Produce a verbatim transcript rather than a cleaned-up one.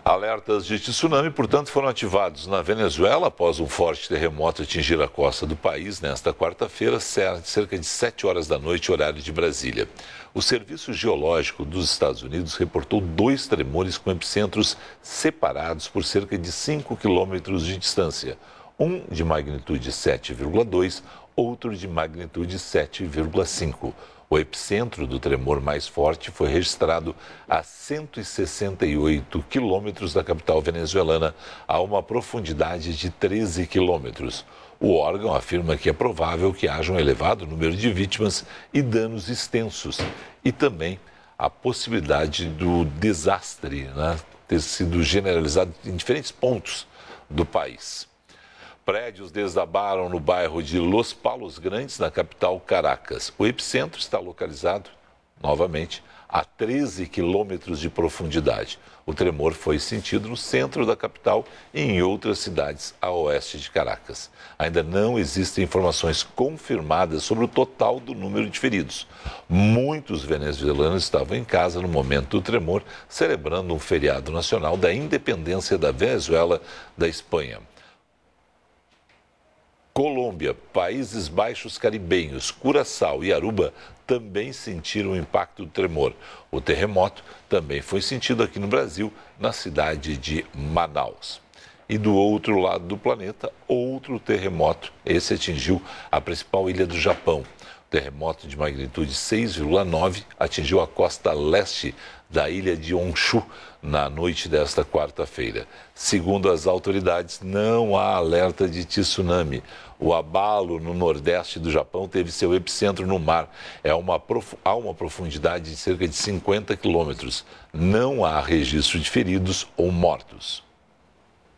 Alertas de tsunami, portanto, foram ativados na Venezuela após um forte terremoto atingir a costa do país nesta quarta-feira, cerca de sete horas da noite, horário de Brasília. O Serviço Geológico dos Estados Unidos reportou dois tremores com epicentros separados por cerca de cinco quilômetros de distância. Um de magnitude sete vírgula dois, outro de magnitude sete vírgula cinco. O epicentro do tremor mais forte foi registrado a cento e sessenta e oito quilômetros da capital venezuelana, a uma profundidade de treze quilômetros. O órgão afirma que é provável que haja um elevado número de vítimas e danos extensos, e também a possibilidade do desastre, né, ter sido generalizado em diferentes pontos do país. Prédios desabaram no bairro de Los Palos Grandes, na capital Caracas. O epicentro está localizado, novamente, a treze quilômetros de profundidade. O tremor foi sentido no centro da capital e em outras cidades a oeste de Caracas. Ainda não existem informações confirmadas sobre o total do número de feridos. Muitos venezuelanos estavam em casa no momento do tremor, celebrando um feriado nacional da independência da Venezuela da Espanha. Colômbia, Países Baixos Caribenhos, Curaçao e Aruba também sentiram o impacto do tremor. O terremoto também foi sentido aqui no Brasil, na cidade de Manaus. E do outro lado do planeta, outro terremoto. Esse atingiu a principal ilha do Japão. O terremoto de magnitude seis vírgula nove atingiu a costa leste da ilha de Honshu na noite desta quarta-feira. Segundo as autoridades, não há alerta de tsunami. O abalo no nordeste do Japão teve seu epicentro no mar. É uma, há uma profundidade de cerca de cinquenta quilômetros. Não há registro de feridos ou mortos.